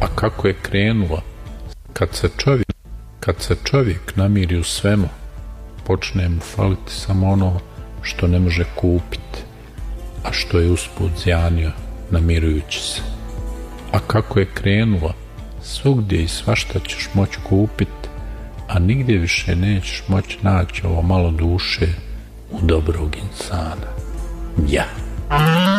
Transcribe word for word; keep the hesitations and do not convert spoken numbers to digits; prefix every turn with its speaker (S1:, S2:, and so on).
S1: A kako je krenulo? Kad se čovjek, kad se čovjek namiri u svemu, počne mu faliti samo ono što ne može kupiti, a što je usput zjanio namirujući se. A kako je krenulo? Svugdje i svašta ćeš moći kupiti, a nigdje više nećeš moći naći ovo malo duše u dobrog insana. Ja.